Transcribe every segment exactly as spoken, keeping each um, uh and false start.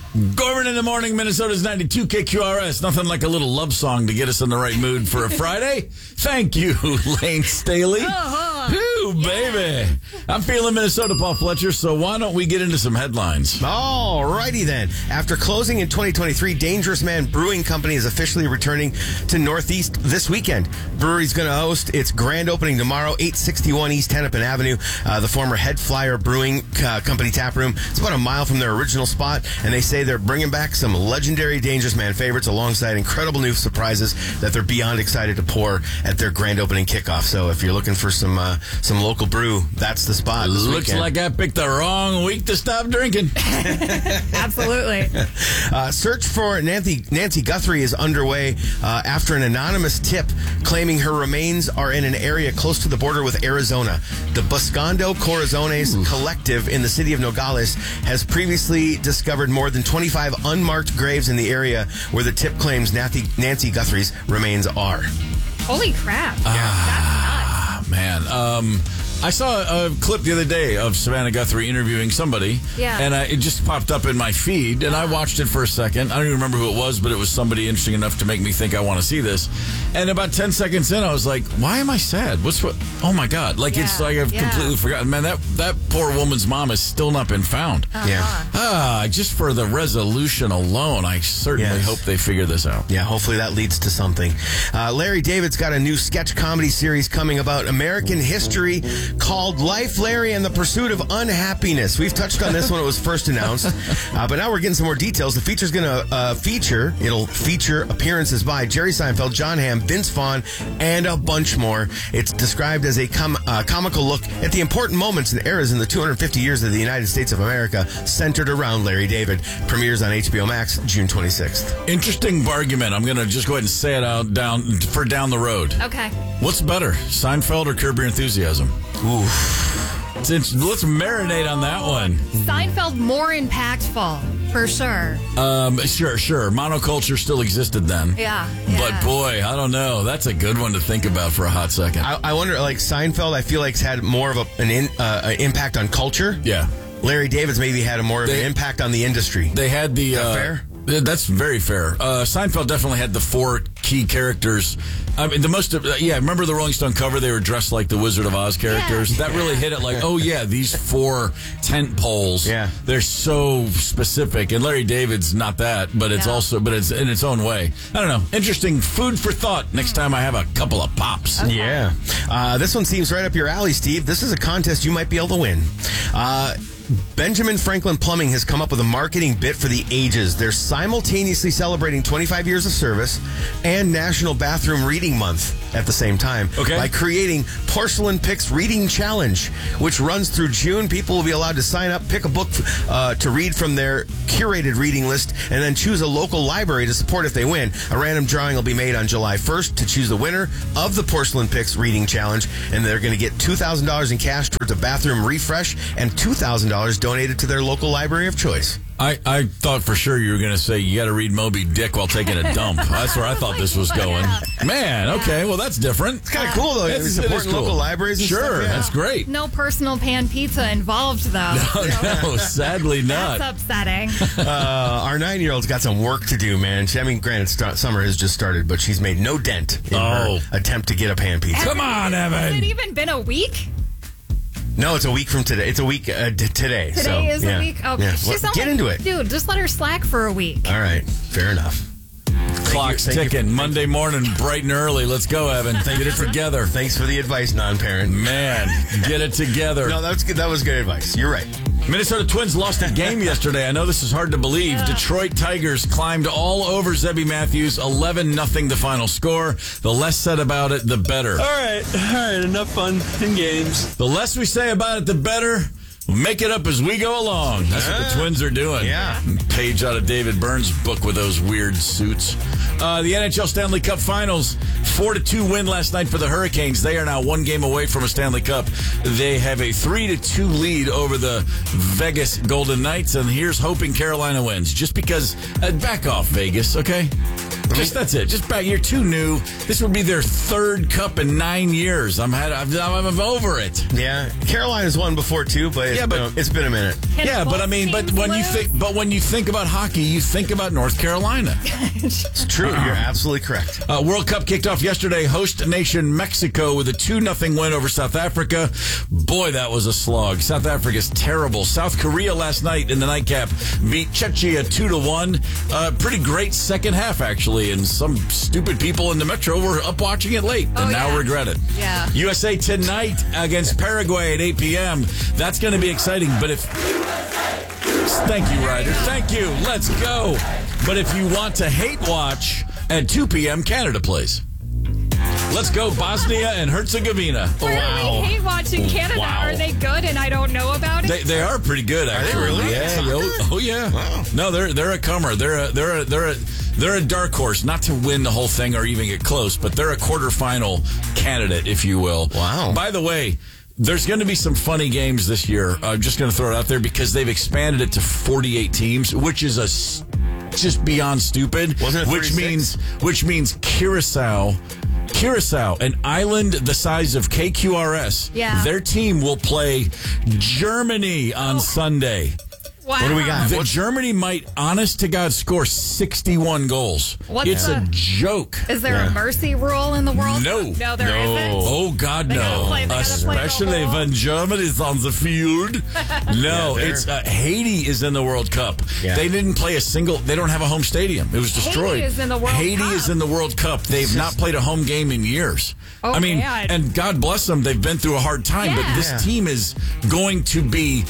Gorman in the morning, Minnesota's ninety-two K Q R S. Nothing like a little love song to get us in the right mood for a Friday. Thank you, Lane Staley. Uh-huh. Ooh, yeah. Baby. I'm feeling Minnesota, Paul Fletcher, so why don't we get into some headlines? All righty then. After closing in twenty twenty-three, Dangerous Man Brewing Company is officially returning to Northeast this weekend. Brewery's going to host its grand opening tomorrow, eight sixty-one East Hennepin Avenue, uh, the former Head Flyer Brewing uh, Company tap room. It's about a mile from their original spot, and they say they're bringing back some legendary Dangerous Man favorites alongside incredible new surprises that they're beyond excited to pour at their grand opening kickoff. So if you're looking for some uh, some local brew, that's the spot. This Looks weekend. like I picked the wrong week to stop drinking. Absolutely. Uh, search for Nancy, Nancy Guthrie is underway uh, after an anonymous tip claiming her remains are in an area close to the border with Arizona. The Buscando Corazones Ooh. Collective in the city of Nogales has previously discovered more than twenty-five unmarked graves in the area where the tip claims Nancy, Nancy Guthrie's remains are. Holy crap. Yeah. That's nuts. Man, um... I saw a clip the other day of Savannah Guthrie interviewing somebody, yeah. and I, it just popped up in my feed, and I watched it for a second. I don't even remember who it was, but it was somebody interesting enough to make me think I want to see this. And about ten seconds in, I was like, why am I sad? What's what? Oh, my God. Like, yeah. it's like I've yeah. completely forgotten. Man, that, that poor woman's mom has still not been found. Uh-huh. Yeah. Ah, just for the resolution alone, I certainly yes. hope they figure this out. Yeah, hopefully that leads to something. Uh, Larry David's got a new sketch comedy series coming about American history called Life, Larry, and the Pursuit of Unhappiness. We've touched on this when it was first announced, uh, but now we're getting some more details. The feature's going to uh, feature, it'll feature appearances by Jerry Seinfeld, John Hamm, Vince Vaughn, and a bunch more. It's described as a com- uh, comical look at the important moments and eras in the two hundred fifty years of the United States of America, centered around Larry David. Premieres on H B O Max June twenty-sixth. Interesting argument. I'm going to just go ahead and say it out down for down the road. Okay. What's better, Seinfeld or Curb Your Enthusiasm? Ooh. Let's, let's marinate on that one. Seinfeld more impactful, for sure. Um, sure, sure. Monoculture still existed then. Yeah, yeah. But boy, I don't know. That's a good one to think about for a hot second. I, I wonder, like Seinfeld, I feel like has had more of a, an in, uh, an impact on culture. Yeah. Larry David's maybe had a more of they, an impact on the industry. They had the... Is that uh, fair? That's very fair. Uh, Seinfeld definitely had the four key characters. I mean, the most, uh, yeah, remember the Rolling Stone cover? They were dressed like the Wizard of Oz characters. Yeah. That really hit it like, oh, yeah, these four tent poles, yeah. they're so specific. And Larry David's not that, but it's no. also, but it's in its own way. I don't know. Interesting food for thought next time I have a couple of pops. Okay. Yeah. Uh, this one seems right up your alley, Steve. This is a contest you might be able to win. Uh, Benjamin Franklin Plumbing has come up with a marketing bit for the ages. They're simultaneously celebrating twenty-five years of service and National Bathroom Reading Month at the same time okay. by creating Porcelain Picks Reading Challenge, which runs through June. People will be allowed to sign up, pick a book uh, to read from their curated reading list, and then choose a local library to support if they win. A random drawing will be made on July first to choose the winner of the Porcelain Picks Reading Challenge, and they're going to get two thousand dollars in cash towards a bathroom refresh and two thousand dollars donated to their local library of choice. I, I thought for sure you were going to say you got to read Moby Dick while taking a dump. That's where I thought this was going. Man, okay, well, that's different. It's kind of cool, though. It's, It's supporting cool. local libraries and sure, stuff. Yeah. that's great. No personal pan pizza involved, though. No, no, sadly not. That's upsetting. uh, our nine-year-old's got some work to do, man. She, I mean, granted, st- summer has just started, but she's made no dent in Oh. her attempt to get a pan pizza. Come on, Evan. Has it even been a week? No, it's a week from today. It's a week uh, d- today. Today so, is yeah. a week? Okay. Yeah. She's Well, get only- into it. Dude, just let her slack for a week. All right. Fair enough. Clock's Thank you- thank ticking. you- Monday morning, bright and early. Let's go, Evan. Get it together. Thanks for the advice, non-parent. Man, get it together. No, that was good. That was good advice. You're right. Minnesota Twins lost a game yesterday. I know this is hard to believe. Yeah. Detroit Tigers climbed all over Zebby Matthews. eleven nothing the final score. The less said about it, the better. All right, all right, enough fun and games. The less we say about it, the better. We'll make it up as we go along. That's what the Twins are doing. Yeah. Page out of David Burns' book with those weird suits. Uh, the N H L Stanley Cup Finals, four to two win last night for the Hurricanes. They are now one game away from a Stanley Cup. They have a three to two lead over the Vegas Golden Knights, and here's hoping Carolina wins. Just because, uh, back off, Vegas, okay? Just that's it. Just back. You're too new. This would be their third cup in nine years. I'm had. I'm, I'm over it. Yeah, Carolina's won before too, but it's, Yeah, but- been, a, it's been a minute. Can Yeah, but both I mean, but teams when you lose? think, but when you think about hockey, you think about North Carolina. It's true. You're absolutely correct. Uh, World Cup kicked off yesterday. Host nation Mexico with a two nothing win over South Africa. Boy, that was a slog. South Africa's terrible. South Korea last night in the nightcap beat Czechia two to one. Uh, pretty great second half, actually, and some stupid people in the metro were up watching it late and Oh, now yeah. regret it. Yeah. U S A tonight against Paraguay at eight p.m. That's going to be exciting, but if... Thank you, Ryder. Thank you. Let's go. But if you want to hate watch, at two p.m., Canada plays. Let's go, Bosnia and Herzegovina. Where Wow. we hate watching Canada. Wow. Are they good and I don't know about it? They, they are pretty good, actually. really? Yeah. Soccer? Oh, oh, yeah. Wow. No, they're they're a comer. They're a they're a they're a they're a dark horse, not to win the whole thing or even get close, but they're a quarterfinal candidate, if you will. Wow. By the way, there's going to be some funny games this year. I'm just going to throw it out there because they've expanded it to forty-eight teams, which is a s- just beyond stupid. Wasn't it which thirty-six? means which means Curacao. Curacao, an island the size of K Q R S, Yeah. their team will play Germany on Oh. Sunday. Wow. What do we got? The Germany might, honest to God, score sixty-one goals. What's it's the- a joke. Is there Yeah. a mercy rule in the World No. Cup? No, there No. isn't. Oh, God, They no. gotta play- they gotta play the Especially whole- when Germany's on the field. No, Yeah, they're- it's uh, Haiti is in the World Cup. Yeah. They didn't play a single, they don't have a home stadium. It was destroyed. is in the World Haiti Cup. is in the World Cup. They've not played a home game in years. Oh, I mean, man. and God bless them, they've been through a hard time, but Yeah. this Yeah. team is going to be.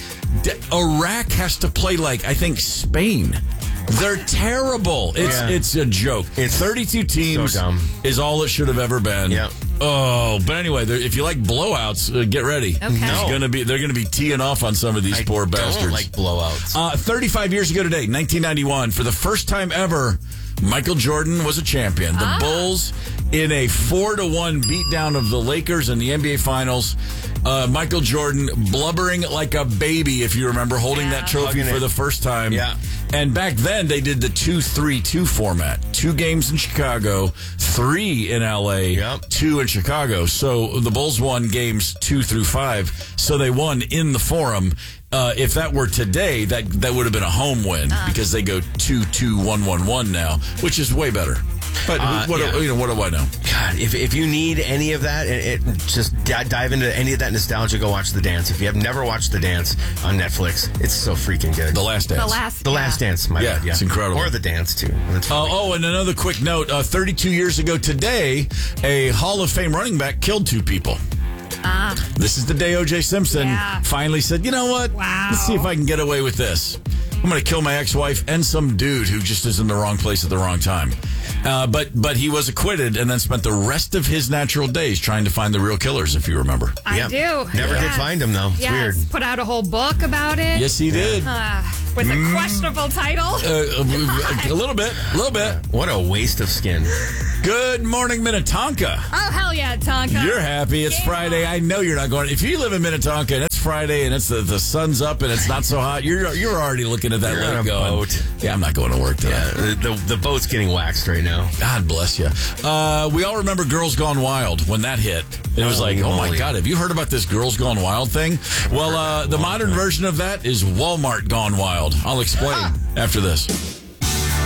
Iraq has to play like, I think, Spain. They're terrible. It's Yeah. it's a joke. It's thirty-two teams so dumb. is all it should have ever been. Yeah. Oh, but anyway, there- if you like blowouts, uh, get ready. Okay. It's No. gonna be they're gonna be teeing off on some of these I poor don't bastards. like blowouts. Uh, thirty-five years ago today, nineteen ninety-one, for the first time ever, Michael Jordan was a champion. The Bulls, in a four to one beatdown of the Lakers in the N B A Finals. Uh, Michael Jordan blubbering like a baby, if you remember, holding Yeah. that trophy Hugging for it. the first time. Yeah. And back then, they did the two three two format. Two games in Chicago, three in L A, Yep. two in Chicago. So the Bulls won games two through five. So they won in the Forum. Uh, if that were today, that that would have been a home win because they go two two one one one now, which is way better. But Uh, what yeah. do, you know, what do I know? God, if if you need any of that, it, it just di- dive into any of that nostalgia. Go watch The Dance. If you have never watched The Dance on Netflix, it's so freaking good. The Last Dance. The last. The yeah. Last Dance, my Yeah, bad, yeah, it's incredible. Or The Dance too. That's Oh, really- oh, and another quick note: uh, thirty-two years ago today, a Hall of Fame running back killed two people. Ah. This is the day O J Simpson Yeah. finally said, "You know what? Wow. Let's see if I can get away with this. I'm going to kill my ex-wife and some dude who just is in the wrong place at the wrong time." Uh, but but he was acquitted and then spent the rest of his natural days trying to find the real killers, if you remember. I Yeah. do. Never did Yes. find him though. It's Yes. weird. Put out a whole book about it. Yes, he did. Uh, with a questionable title. Uh, a, a little bit, a little bit. What a waste of skin. Good morning, Minnetonka. Oh, hell yeah, Tonka. You're happy. It's Yeah. Friday. I know you're not going. If you live in Minnetonka and it's Friday and it's the, the sun's up and it's not so hot, you're you're already looking at that You're lake on a going, boat. yeah, I'm not going to work today. Yeah, the, the the boat's getting waxed right now. God bless you. Uh, we all remember Girls Gone Wild when that hit. It was Holy like, oh my moly. God, have you heard about this Girls Gone Wild thing? Well, uh, the modern version of that is Walmart Gone Wild. I'll explain after this.